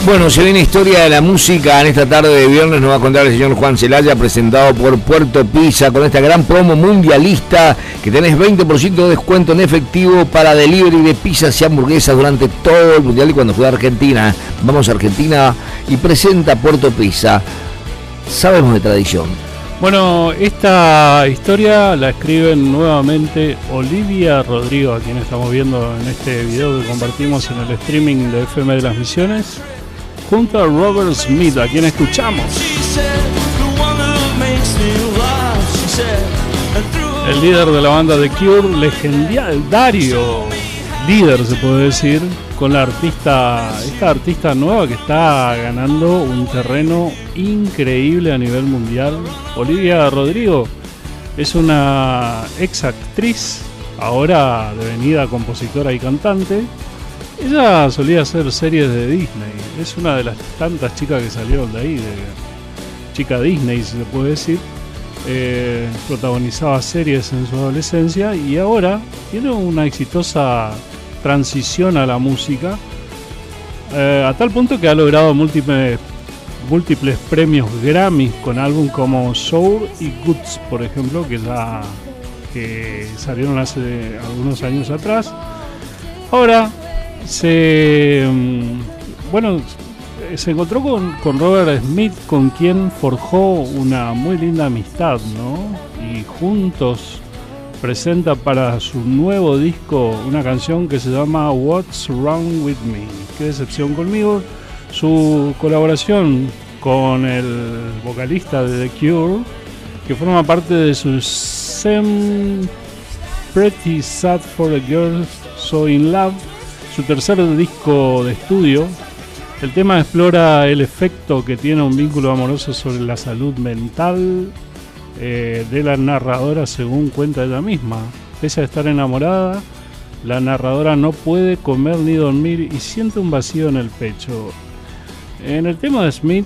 Bueno, se viene historia de la música en esta tarde de viernes, nos va a contar el señor Juan Celaya, presentado por Puerto Pizza, con esta gran promo mundialista, que tenés 20% de descuento en efectivo para delivery de pizzas y hamburguesas durante todo el mundial. Y cuando juega Argentina, vamos a Argentina y presenta Puerto Pizza. Sabemos de tradición. Bueno, esta historia la escriben nuevamente Olivia Rodrigo, a quien estamos viendo en este video que compartimos en el streaming de FM de las Misiones, junto a Robert Smith, a quien escuchamos. El líder de la banda The Cure, legendario líder se puede decir, con esta artista nueva que está ganando un terreno increíble a nivel mundial. Olivia Rodrigo es una ex actriz, ahora devenida compositora y cantante. Ella solía hacer series de Disney, es una de las tantas chicas que salieron de ahí, de chica Disney se puede decir. Protagonizaba series en su adolescencia y ahora tiene una exitosa transición a la música, a tal punto que ha logrado múltiples premios Grammy con álbumes como Soul y Goods, por ejemplo, que salieron hace algunos años atrás. Ahora se encontró con Robert Smith, con quien forjó una muy linda amistad, ¿no? Y juntos presenta para su nuevo disco una canción que se llama What's Wrong With Me, qué decepción conmigo. Su colaboración con el vocalista de The Cure, que forma parte de su Seem Pretty Sad for a Girl So In Love, su tercer disco de estudio. El tema explora el efecto que tiene un vínculo amoroso sobre la salud mental de la narradora, según cuenta ella misma. Pese a estar enamorada, la narradora no puede comer ni dormir y siente un vacío en el pecho. En el tema de Smith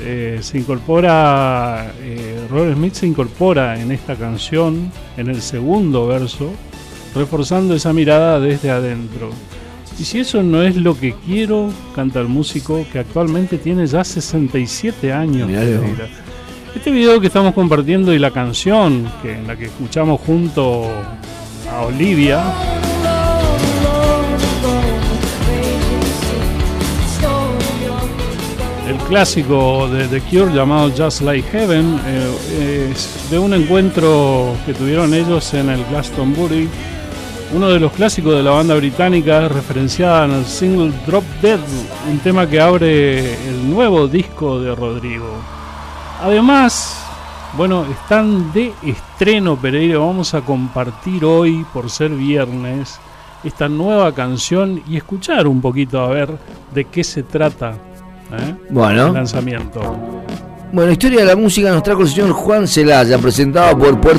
Robert Smith se incorpora en esta canción, en el segundo verso, reforzando esa mirada desde adentro. Y si eso no es lo que quiero, canta el músico, que actualmente tiene ya 67 años de vida. Este video que estamos compartiendo y la canción en la que escuchamos junto a Olivia, el clásico de The Cure llamado Just Like Heaven, es de un encuentro que tuvieron ellos en el Glastonbury, uno de los clásicos de la banda británica, referenciada en el single Drop Dead, un tema que abre el nuevo disco de Rodrigo. Además, están de estreno, Pereira. Vamos a compartir hoy, por ser viernes, esta nueva canción y escuchar un poquito a ver de qué se trata el lanzamiento. Bueno, historia de la música nos trajo el señor Juan Celaya, presentado por Puerto